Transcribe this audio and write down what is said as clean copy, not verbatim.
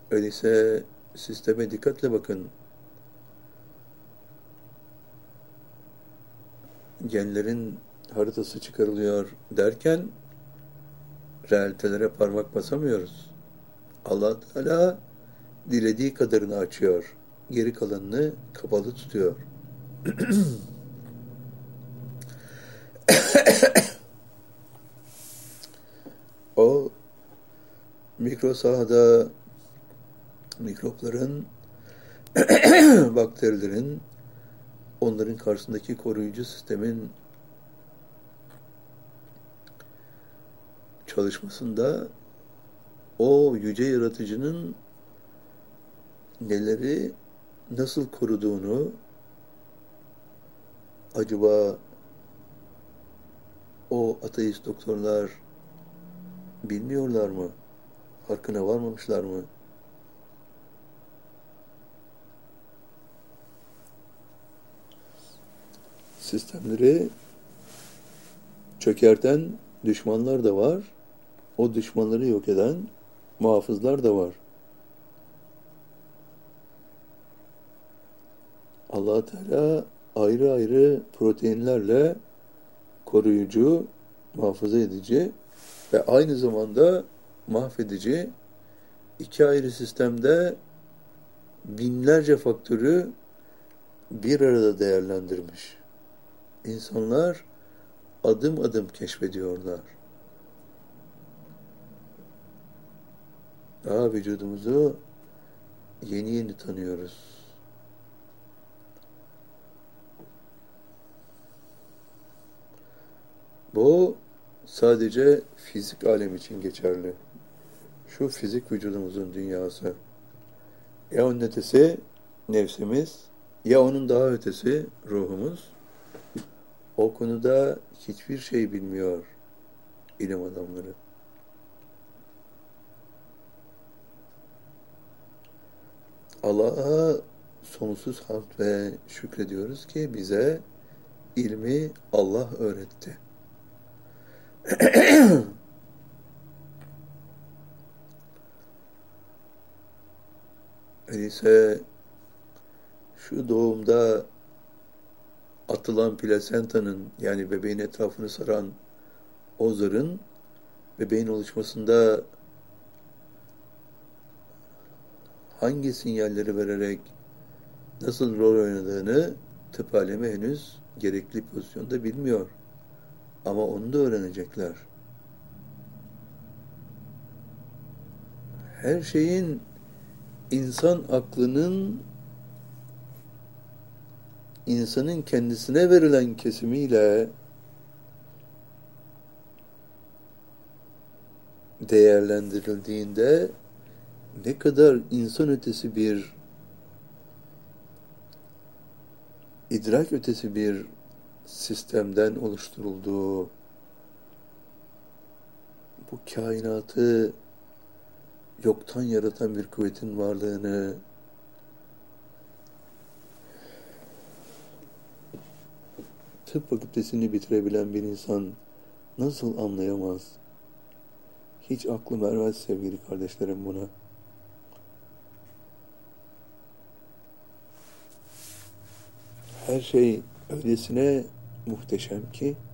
Öyleyse sisteme dikkatle bakın. Genlerin haritası çıkarılıyor derken realitelere parmak basamıyoruz. Allah Teala dilediği kadarını açıyor. Geri kalanını kapalı tutuyor. O mikro sahada mikropların, bakterilerin, onların karşısındaki koruyucu sistemin çalışmasında o yüce yaratıcının neleri nasıl koruduğunu acaba o ateist doktorlar bilmiyorlar mı? Farkına varmamışlar mı? Sistemleri çökerten düşmanlar da var. O düşmanları yok eden muhafızlar da var. Allah Teala ayrı ayrı proteinlerle koruyucu, muhafaza edici ve aynı zamanda mahvedici iki ayrı sistemde binlerce faktörü bir arada değerlendirmiş. İnsanlar adım adım keşfediyorlar. Daha vücudumuzu yeni yeni tanıyoruz. Bu sadece fizik alem için geçerli. Şu fizik vücudumuzun dünyası. Ya onun ötesi nefsimiz, ya onun daha ötesi ruhumuz. O konuda hiçbir şey bilmiyor ilim adamları. Allah'a sonsuz hamd ve şükrediyoruz ki bize ilmi Allah öğretti. Öyleyse şu doğumda atılan plasentanın, yani bebeğin etrafını saran o zarın bebeğin oluşmasında hangi sinyalleri vererek nasıl rol oynadığını tıp alemi henüz gerekli pozisyonda bilmiyor. Ama onu da öğrenecekler. Her şeyin insan aklının insanın kendisine verilen kesimiyle değerlendirildiğinde ne kadar insan ötesi bir, idrak ötesi bir sistemden oluşturulduğu, bu kainatı yoktan yaratan bir kuvvetin varlığını tıp fakültesini bitirebilen bir insan nasıl anlayamaz? Hiç aklım ermez sevgili kardeşlerim buna. Her şey öylesine muhteşem ki